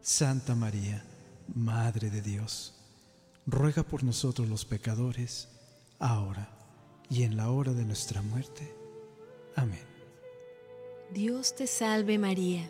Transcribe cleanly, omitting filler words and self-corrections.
Santa María, Madre de Dios, ruega por nosotros los pecadores, ahora y en la hora de nuestra muerte. Amén. Dios te salve María,